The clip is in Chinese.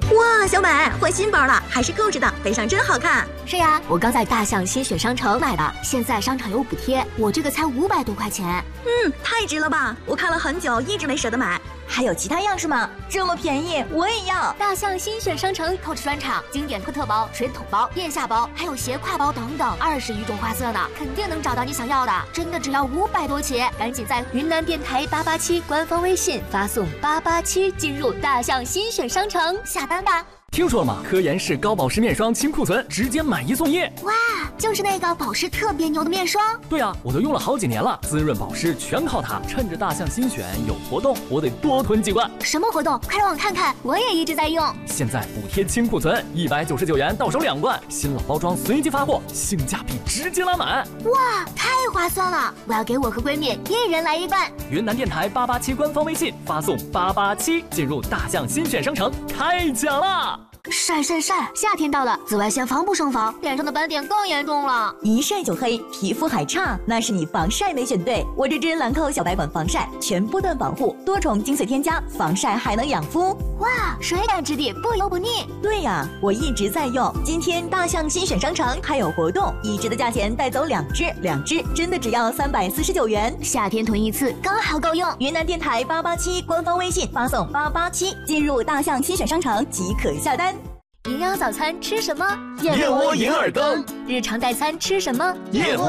哇，小美换新包了，还是购置的，背上真好看。 是呀，我刚在大象新选商城买的，现在商场有补贴，我这个才500多块钱。 太值了吧！我看了很久，一直没舍得买。 还有其他样式吗？这么便宜，我也要！ 大象新选商城Coach专场，经典特包、水桶包、腋下包，还有斜挎包等等，20余种花色呢，肯定能找到你想要的。真的只要500多起，赶紧在云南电台887官方微信发送887进入大象新选商城下单吧。 听说了吗？科颜氏高保湿面霜清库存，直接买1送1。 哇，就是那个保湿特别牛的面霜。 对啊，我都用了好几年了，滋润保湿全靠它。趁着大象新选有活动，我得多囤几罐。 什么活动？快让我看看，我也一直在用。 现在补贴清库存，199元到手2罐，新老包装随机发货，性价比直接拉满。 哇，太划算了！我要给我和闺蜜一人来1罐。 云南电台887官方微信发送887进入大象新选商城，开奖啦！ 晒！夏天到了，紫外线防不胜防，脸上的斑点更严重了。 一晒就黑，皮肤还差，那是你防晒没选对。我这支兰蔻小白管防晒，全波段保护，多重精髓添加，防晒还能养肤。 哇，水感质地，不油不腻。 对呀，我一直在用。今天大象新选商城还有活动，1支的价钱带走2支真的只要349元。 夏天囤1次刚好够用。 云南电台887官方微信发送887进入大象新选商城即可下单。 营养早餐吃什么？ 燕窝银耳羹。 日常代餐吃什么？ 燕窝